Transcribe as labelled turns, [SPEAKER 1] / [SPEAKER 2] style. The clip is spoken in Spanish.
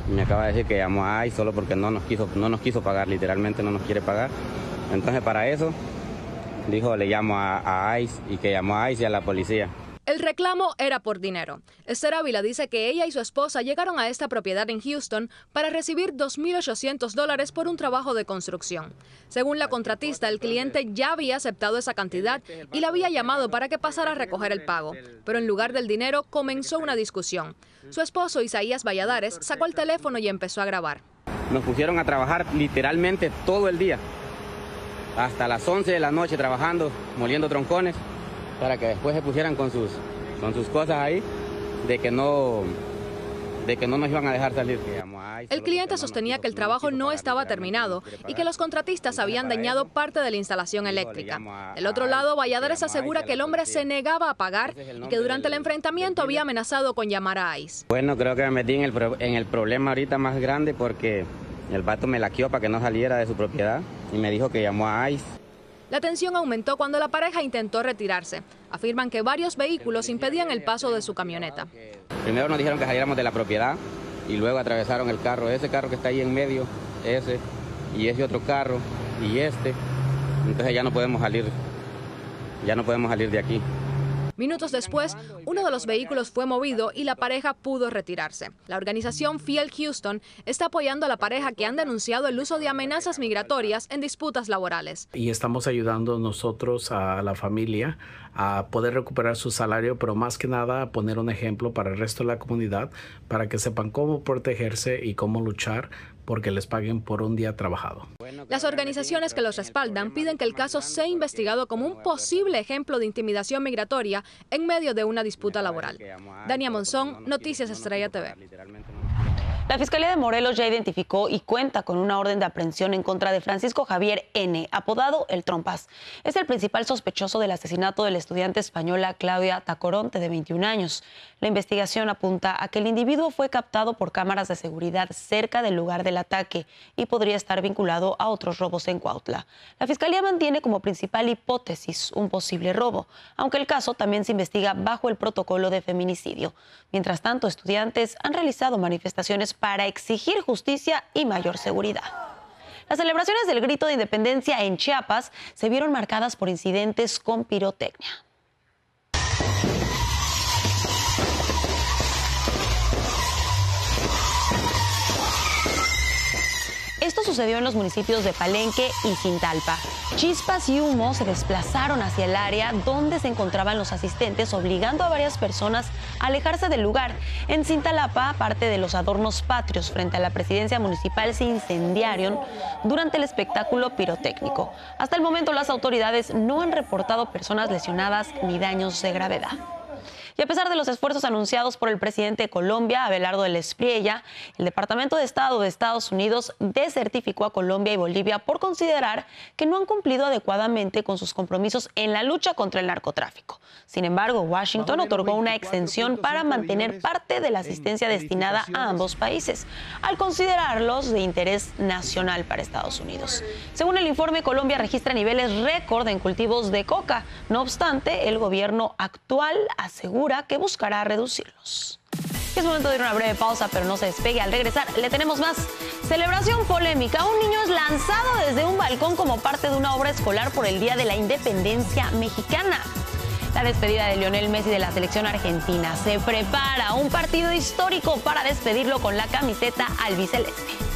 [SPEAKER 1] Y me acaba de decir que llamó a ICE solo porque no nos quiso pagar, literalmente no nos quiere pagar. Entonces para eso dijo, le llamo a ICE, y que llamó a ICE y a la policía.
[SPEAKER 2] El reclamo era por dinero. Esther Ávila dice que ella y su esposa llegaron a esta propiedad en Houston para recibir $2.800 por un trabajo de construcción. Según la contratista, el cliente ya había aceptado esa cantidad y la había llamado para que pasara a recoger el pago. Pero en lugar del dinero comenzó una discusión. Su esposo, Isaías Valladares, sacó el teléfono y empezó a grabar.
[SPEAKER 1] Nos pusieron a trabajar literalmente todo el día, hasta las 11 de la noche trabajando, moliendo troncones, para que después se pusieran con sus cosas ahí, de que no nos iban a dejar salir.
[SPEAKER 2] El cliente sostenía que el trabajo no estaba terminado y que los contratistas habían dañado parte de la instalación eléctrica. Del otro lado, Valladares asegura que el hombre se negaba a pagar y que durante el enfrentamiento había amenazado con llamar a ICE.
[SPEAKER 1] Bueno, creo que me metí en el problema ahorita más grande porque el vato me laqueó para que no saliera de su propiedad y me dijo que llamó a ICE.
[SPEAKER 2] La tensión aumentó cuando la pareja intentó retirarse. Afirman que varios vehículos impedían el paso de su camioneta.
[SPEAKER 1] Primero nos dijeron que saliéramos de la propiedad y luego atravesaron el carro, ese carro que está ahí en medio, ese y ese otro carro y este. Entonces ya no podemos salir de aquí.
[SPEAKER 2] Minutos después, uno de los vehículos fue movido y la pareja pudo retirarse. La organización Fiel Houston está apoyando a la pareja que han denunciado el uso de amenazas migratorias en disputas laborales.
[SPEAKER 3] Y estamos ayudando nosotros a la familia a poder recuperar su salario, pero más que nada a poner un ejemplo para el resto de la comunidad, para que sepan cómo protegerse y cómo luchar porque les paguen por un día trabajado.
[SPEAKER 2] Las organizaciones que los respaldan piden que el caso sea investigado como un posible ejemplo de intimidación migratoria en medio de una disputa laboral. Dania Monzón, Noticias Estrella TV.
[SPEAKER 4] La Fiscalía de Morelos ya identificó y cuenta con una orden de aprehensión en contra de Francisco Javier N., apodado El Trompas. Es el principal sospechoso del asesinato de la estudiante española Claudia Tacoronte, de 21 años. La investigación apunta a que el individuo fue captado por cámaras de seguridad cerca del lugar del ataque y podría estar vinculado a otros robos en Cuautla. La Fiscalía mantiene como principal hipótesis un posible robo, aunque el caso también se investiga bajo el protocolo de feminicidio. Mientras tanto, estudiantes han realizado manifestaciones para exigir justicia y mayor seguridad. Las celebraciones del Grito de Independencia en Chiapas se vieron marcadas por incidentes con pirotecnia. Esto sucedió en los municipios de Palenque y Cintalpa. Chispas y humo se desplazaron hacia el área donde se encontraban los asistentes, obligando a varias personas a alejarse del lugar. En Cintalapa, parte de los adornos patrios frente a la presidencia municipal se incendiaron durante el espectáculo pirotécnico. Hasta el momento, las autoridades no han reportado personas lesionadas ni daños de gravedad. Y a pesar de los esfuerzos anunciados por el presidente de Colombia, Abelardo del Espriella, el Departamento de Estado de Estados Unidos desertificó a Colombia y Bolivia por considerar que no han cumplido adecuadamente con sus compromisos en la lucha contra el narcotráfico. Sin embargo, Washington otorgó una exención para mantener parte de la asistencia destinada a ambos países, al considerarlos de interés nacional para Estados Unidos. Según el informe, Colombia registra niveles récord en cultivos de coca. No obstante, el gobierno actual asegura que buscará reducirlos. Es momento de ir a una breve pausa, pero no se despegue. Al regresar, le tenemos más. Celebración polémica. Un niño es lanzado desde un balcón como parte de una obra escolar por el Día de la Independencia Mexicana. La despedida de Lionel Messi de la selección argentina. Se prepara un partido histórico para despedirlo con la camiseta albiceleste.